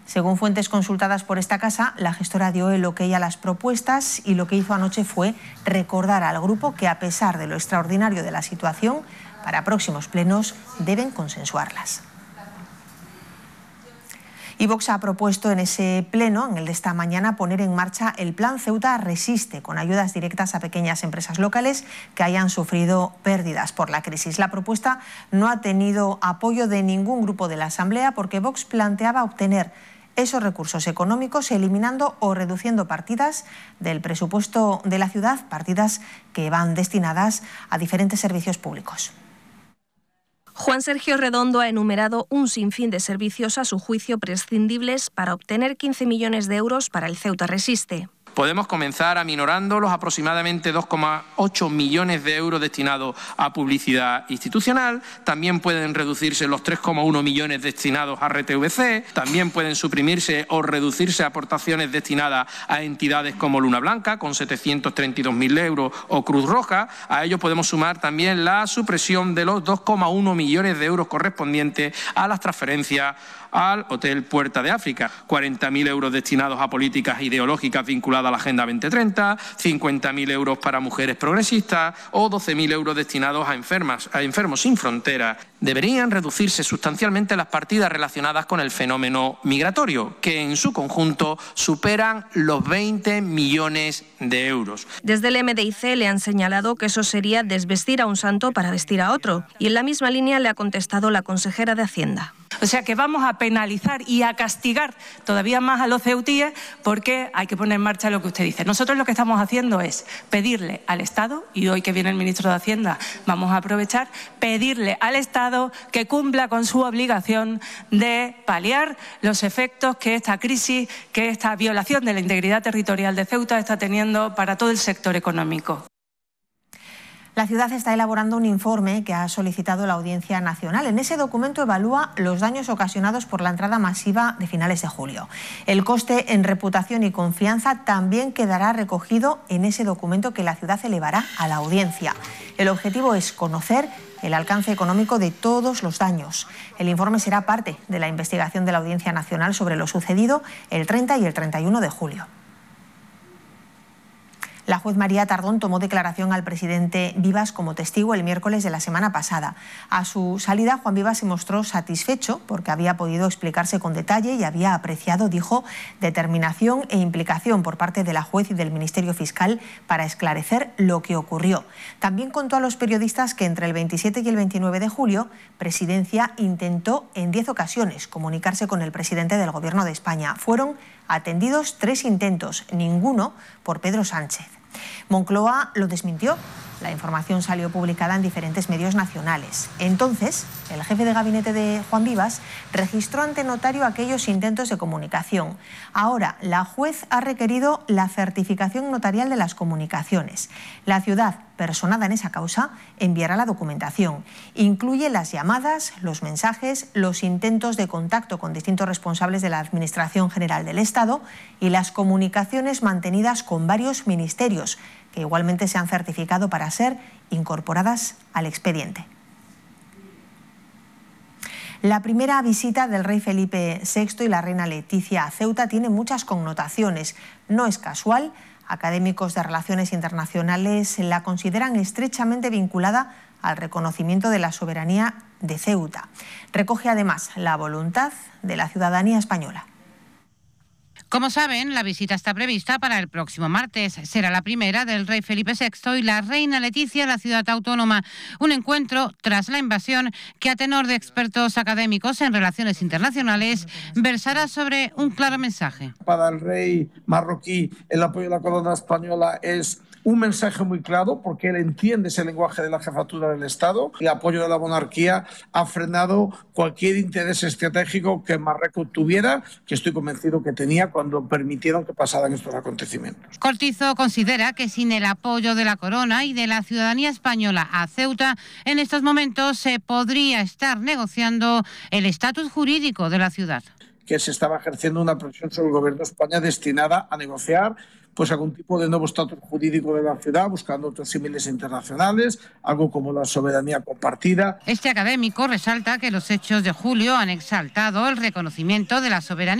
Según fuentes consultadas por esta casa, la gestora dio el ok a las propuestas y lo que hizo anoche fue recordar al grupo que, a pesar de lo extraordinario de la situación, para próximos plenos deben consensuarlas. Y Vox ha propuesto en ese pleno, en el de esta mañana, poner en marcha el Plan Ceuta Resiste, con ayudas directas a pequeñas empresas locales que hayan sufrido pérdidas por la crisis. La propuesta no ha tenido apoyo de ningún grupo de la Asamblea porque Vox planteaba obtener esos recursos económicos eliminando o reduciendo partidas del presupuesto de la ciudad, partidas que van destinadas a diferentes servicios públicos. Juan Sergio Redondo ha enumerado un sinfín de servicios a su juicio prescindibles para obtener 15 millones de euros para el Ceuta Resiste. Podemos comenzar aminorando los aproximadamente 2,8 millones de euros destinados a publicidad institucional. También pueden reducirse los 3,1 millones destinados a RTVC. También pueden suprimirse o reducirse aportaciones destinadas a entidades como Luna Blanca, con 732.000 euros, o Cruz Roja. A ello podemos sumar también la supresión de los 2,1 millones de euros correspondientes a las transferencias al Hotel Puerta de África, 40.000 euros destinados a políticas ideológicas vinculadas a la Agenda 2030, 50.000 euros para mujeres progresistas o 12.000 euros destinados a enfermos sin fronteras. Deberían reducirse sustancialmente las partidas relacionadas con el fenómeno migratorio, que en su conjunto superan los 20 millones de euros. Desde el MDIC le han señalado que eso sería desvestir a un santo para vestir a otro, y en la misma línea le ha contestado la consejera de Hacienda. O sea que vamos a penalizar y a castigar todavía más a los ceutíes porque hay que poner en marcha lo que usted dice. Nosotros lo que estamos haciendo es pedirle al Estado, y hoy que viene el ministro de Hacienda vamos a aprovechar, pedirle al Estado que cumpla con su obligación de paliar los efectos que esta crisis, que esta violación de la integridad territorial de Ceuta está teniendo para todo el sector económico. La ciudad está elaborando un informe que ha solicitado la Audiencia Nacional. En ese documento evalúa los daños ocasionados por la entrada masiva de finales de julio. El coste en reputación y confianza también quedará recogido en ese documento que la ciudad elevará a la Audiencia. El objetivo es conocer el alcance económico de todos los daños. El informe será parte de la investigación de la Audiencia Nacional sobre lo sucedido el 30 y el 31 de julio. La juez María Tardón tomó declaración al presidente Vivas como testigo el miércoles de la semana pasada. A su salida, Juan Vivas se mostró satisfecho porque había podido explicarse con detalle y había apreciado, dijo, determinación e implicación por parte de la juez y del Ministerio Fiscal para esclarecer lo que ocurrió. También contó a los periodistas que entre el 27 y el 29 de julio, Presidencia intentó en 10 ocasiones comunicarse con el presidente del Gobierno de España. Fueron atendidos 3 intentos, ninguno por Pedro Sánchez. Moncloa lo desmintió. La información salió publicada en diferentes medios nacionales. Entonces, el jefe de gabinete de Juan Vivas registró ante notario aquellos intentos de comunicación. Ahora, la juez ha requerido la certificación notarial de las comunicaciones. La ciudad, personada en esa causa, enviará la documentación. Incluye las llamadas, los mensajes, los intentos de contacto con distintos responsables de la Administración General del Estado y las comunicaciones mantenidas con varios ministerios, que igualmente se han certificado para ser incorporadas al expediente. La primera visita del rey Felipe VI y la reina Leticia a Ceuta tiene muchas connotaciones. No es casual. Académicos de Relaciones Internacionales la consideran estrechamente vinculada al reconocimiento de la soberanía de Ceuta. Recoge además la voluntad de la ciudadanía española. Como saben, la visita está prevista para el próximo martes. Será la primera del rey Felipe VI y la reina Leticia a la ciudad autónoma. Un encuentro tras la invasión que, a tenor de expertos académicos en relaciones internacionales, versará sobre un claro mensaje. Para el rey marroquí, el apoyo a la corona española es un mensaje muy claro porque él entiende ese lenguaje de la jefatura del Estado. El apoyo de la monarquía ha frenado cualquier interés estratégico que Marruecos tuviera, que estoy convencido que tenía cuando permitieron que pasaran estos acontecimientos. Cortizo considera que sin el apoyo de la corona y de la ciudadanía española a Ceuta, en estos momentos se podría estar negociando el estatus jurídico de la ciudad. Que se estaba ejerciendo una presión sobre el gobierno de España destinada a negociar pues algún tipo de nuevo estatus jurídico de la ciudad, buscando otros símiles internacionales, algo como la soberanía compartida. Este académico resalta que los hechos de julio han exaltado el reconocimiento de la soberanía